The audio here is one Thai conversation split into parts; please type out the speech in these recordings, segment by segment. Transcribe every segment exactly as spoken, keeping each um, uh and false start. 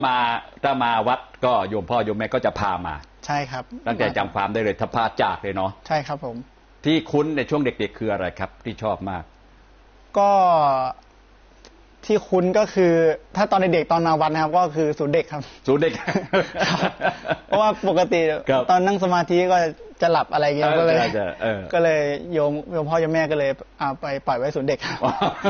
มาถ้ามาวัดก็โยมพ่อโยมแม่ก็จะพามาใช่ครับตั้งแต่จำความได้เลยถ้าพาจากเลยเนาะใช่ครับผมที่คุ้นในช่วงเด็กๆคืออะไรครับที่ชอบมากก็ที่คุ้นก็คือถ้าตอนเด็กๆตอนมาวัดนะครับก็คือศูนย์เด็กครับศูนย์เด็กเพราะว่าปกติตอนนั่งสมาธิก็จะหลับอะไรเงี้ยก็เลยก็เลยโยมโยมพ่อโยมแม่ก็เลยเอาไปปล่อยไว้ศูนย์เด็กครับ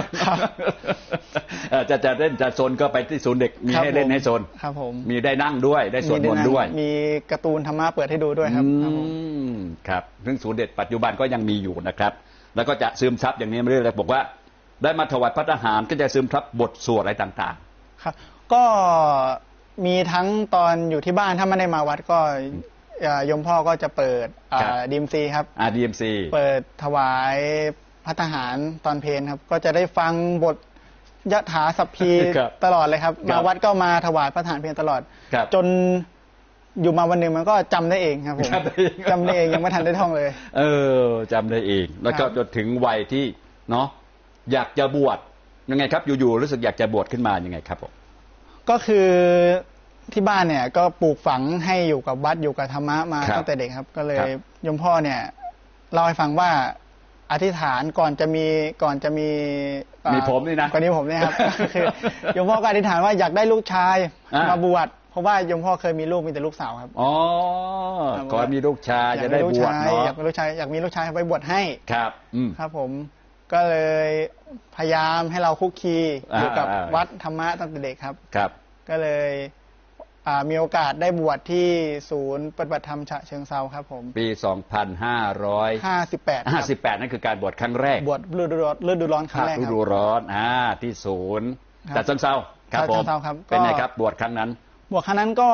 จะจะเล่นจะโซนก็ไปที่ศูนย์เด็กมีให้เล่นให้โซนครับผมมีได้นั่งด้วยได้สวดมนต์ด้วยมีการ์ตูนธรรมะเปิดให้ดูด้วยครับครับซึ่งศูนย์เด็กปัจจุบันก็ยังมีอยู่นะครับแล้วก็จะซึมซับอย่างนี้เรื่อยๆบอกว่าได้มาถวายพระทหารก็จะซึมซับบทสวดอะไรต่างๆครับก็มีทั้งตอนอยู่ที่บ้านถ้าไม่ได้มาวัดก็โยมพ่อก็จะเปิดดีเอ็มซีครับดีเอ็มซีเปิดถวายพระทหารตอนเพลครับก็จะได้ฟังบทยถาสัพพีตลอดเลยครับมาวัดก็มาถวายพระทหารเพลตลอดจนอยู่มาวันหนึ่งมันก็จำได้เองครับผมจำได้เองยังไม่ทันได้ท่องเลยเออจำได้เองแล้วก็จนถึงวัยที่เนาะอยากจะบวชยังไงครับอยู่ๆรู้สึกอยากจะบวชขึ้นมายังไงครับผมก็คือที่บ้านเนี่ยก็ปลูกฝังให้อยู่กับวัดอยู่กับธรรมะมาตั้งแต่เด็กครับก็เลยโยมพ่อเนี่ยเล่าให้ฟังว่าอธิษฐานก่อนจะมีก่อนจะมีมีผมนี่นะก่อนนี้ผมเนี่ยครับคือโยมพ่อก็อธิษฐานว่าอยากได้ลูกชายมาบวชเพราะว่าโยมพ่อเคยมีลูกมีแต่ลูกสาวครับอ๋อก่อนมีลูกชายจะได้บวชเนาะอยากมีลูกชายอยากมีลูกชายไปบวชให้ครับครับผมก็เลยพยายามให้เราคุกคีอยู่กับวัดธรรมะตั้งแต่เด็กครับครับก็เลยมีโอกาสได้บวชที่ศูนย์ปฏิบัติธรรมฉะเชิงเทราครับผมปีสองพันห้าร้อยห้าสิบแปดห้าสิบแปดนั่นคือการบวชครั้งแรกบวชฤดูร้อนฤดูร้อนครั้งแรกครับฤดูร้อนอ่าที่ศูนย์ฉะเชิงเทราครับผมเป็นไงครับบวชครั้งนั้นบวชครั้งนั้นก็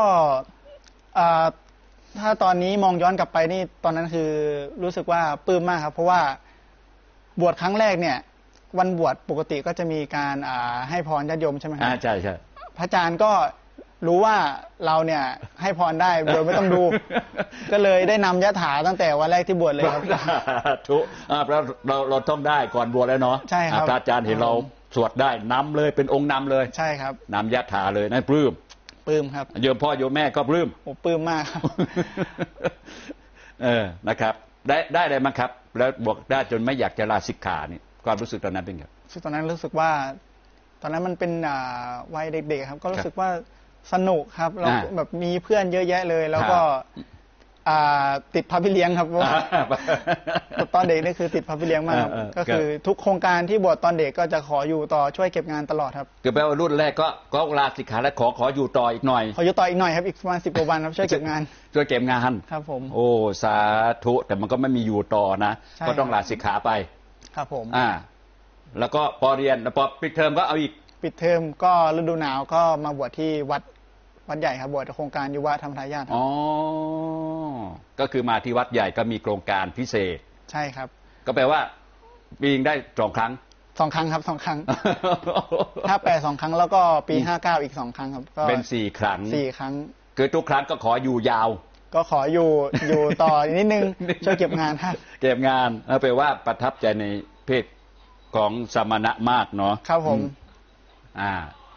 ถ้าตอนนี้มองย้อนกลับไปนี่ตอนนั้นคือรู้สึกว่าปลื้มมากครับเพราะว่าบวชครั้งแรกเนี่ยวันบวชปกติก็จะมีการให้พรญาติโยมใช่ไหมครับอ่าใช่ใช่พระอาจารย์ก็รู้ว่าเราเนี่ยให้พรได้โดยไม่ต้องดูก็เลยได้นำยะถาตั้งแต่วันแรกที่บวชเลยครับทุกเราเราเราต้องได้ก่อนบวชแล้วเนาะใช่ครับพระอาจารย์เห็นเราสวดได้นำเลยเป็นองค์นำเลยใช่ครับนำยะถาเลยนั่นปลื้มปลื้มครับโยมพ่อโยมแม่ก็ปลื้มโอ้ปลื้มมากครับเออนะครับได้ได้อะไรมั้งครับแล้วบอกได้จนไม่อยากจะลาสิกขานี่ความรู้สึกตอนนั้นเป็นไงตอนนั้นรู้สึกว่าตอนนั้นมันเป็นวัยเด็กๆครับก็รู้สึกว่าสนุกครับเราแบบมีเพื่อนเยอะแยะเลยแล้วก็ติดพระพี่เลี้ยงครับตอนเด็กนี่คือติดพระพี่เลี้ยงมากก็คือทุกโครงการที่บวชตอนเด็กก็จะขออยู่ต่อช่วยเก็บงานตลอดครับคือแปลว่ารุ่นแรกก็ก็ลาสิกขาแล้วขอขออยู่ต่ออีกหน่อยขออยู่ต่ออีกหน่อยครับอีกประมาณสิบกว่าวันครับช่วยเก็บงานช่วยเก็บงานครับผมโอ้สาธุแต่มันก็ไม่มีอยู่ต่อนะก็ต้องลาสิกขาไปครับผมอ่าแล้วก็พอเรียนแล้วพอปิดเทอมก็เอาอีกปิดเทอมก็ฤดูหนาวก็มาบวชที่วัดวัดใหญ่ครับบวชโครงการยุวธรรมทายาทอ๋อก็คือมาที่วัดใหญ่ก็มีโครงการพิเศษใช่ครับก็แปลว่าปีนึงได้สองครั้งสองครั้งครับสองครั้งห้าแปดสองครั้งแล้วก็ปีห้าเก้าอีกสองครั้งครับก็เป็นสี่ครั้งสี่ครั้งคือทุกครั้งก็ขออยู่ยาวก็ขออยู่อยู่ต่อนิดนึงช่วยเก็บงานครับเก็บงานแล้วแปลว่าประทับใจในเพศของสมณะมากเนาะครับผมอ่า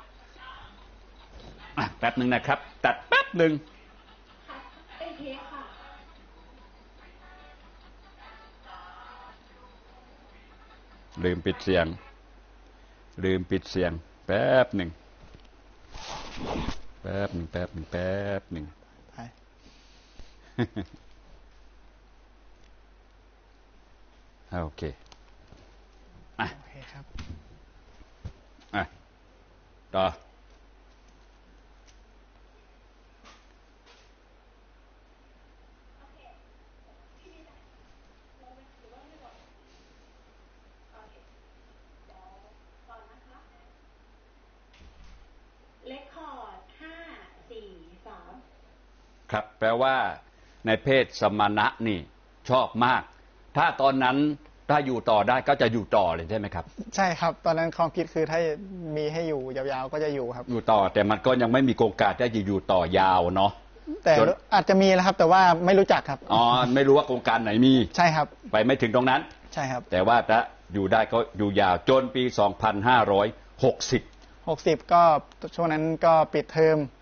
แป๊บหนึ่งนะครับตัดแป๊บหนึ่งลืมปิดเสียงลืมปิดเสียงแป๊บหนึ่งแป๊บหนึ่งแป๊บหนึ่งแป๊บหนึ่งโอเคอ่ะโอเคครับอ่ะต่อครับแปลว่าในเพศสมณะนี่ชอบมากถ้าตอนนั้นถ้าอยู่ต่อได้ก็จะอยู่ต่อเลยใช่ไหมครับใช่ครับตอนนั้นความคิดคือถ้ามีให้อยู่ยาวๆก็จะอยู่ครับอยู่ต่อแต่มันก็ยังไม่มีโครงการที่จะอยู่ต่อยาวเนาะแต่อาจจะมีแล้วครับแต่ว่าไม่รู้จักครับอ๋อไม่รู้ว่าโครงการไหนมีใช่ครับไปไม่ถึงตรงนั้นใช่ครับแต่ว่าถ้าอยู่ได้ก็อยู่ยาวจนปีสองพันห้าร้อยหกสิบหกสิบก็ช่วงนั้นก็ปิดเทอม